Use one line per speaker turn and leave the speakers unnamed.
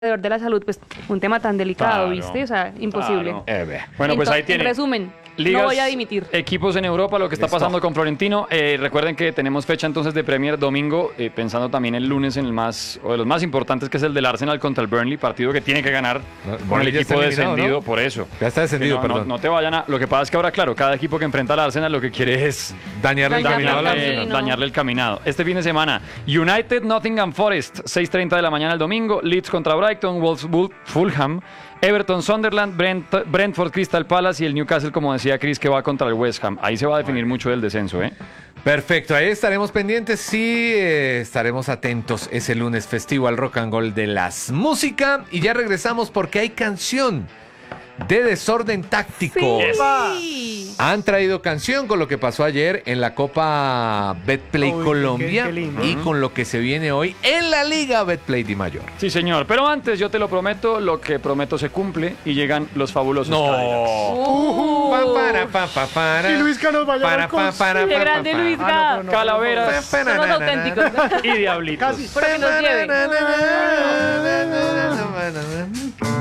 de la salud, pues un tema tan delicado,
Claro,
¿viste? O sea, imposible.
claro. Bueno, pues ahí tiene.
En resumen,
Ligas,
no voy a dimitir.
equipos en Europa, lo que está
Listo.
pasando con Florentino. Recuerden que tenemos fecha entonces de Premier domingo, pensando también el lunes en el más, o de los más importantes, que es el del Arsenal contra el Burnley, partido que tiene que ganar con el
Burnley ya está
equipo
eliminado,
descendido,
¿no?
por eso.
Ya está descendido,
Que no,
perdón.
no te vayan a... Lo que pasa es que ahora, claro, cada equipo que enfrenta al Arsenal lo que quiere es
Dañarle el
Dañarle
caminado al
el
Arsenal.
camino.
dañarle el caminado. Este fin de semana, United, Nottingham Forest, 6:30 de la mañana el domingo, Leeds contra Brighton, Wolves, Fulham, Everton, Sunderland, Brentford, Crystal Palace y el Newcastle, como decía Chris, que va contra el West Ham. Ahí se va a definir mucho del descenso, ¿eh?
Perfecto, ahí estaremos pendientes, sí, estaremos atentos ese lunes festivo al Rock and Roll de las música y ya regresamos porque hay canción de Desorden Táctico.
Sí.
Han traído canción con lo que pasó ayer en la Copa Betplay
Uy,
Colombia
qué lindo.
y con lo que se viene hoy en la Liga Betplay Di Mayor.
Sí, señor. Pero antes, yo te lo prometo, lo que prometo se cumple y llegan los fabulosos Cadillacs.
Y Luisca nos va a llevar con-
Qué grande, Luisca.
Ah, no, pero no.
Calaveras
Son los auténticos.
y diablitos.
Casi.
Para que nos lleven.